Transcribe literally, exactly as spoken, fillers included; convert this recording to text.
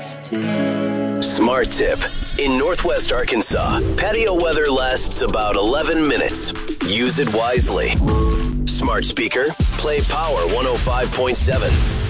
Smart tip. In Northwest Arkansas, patio weather lasts about eleven minutes. Use it wisely. Smart speaker, play Power one oh five point seven.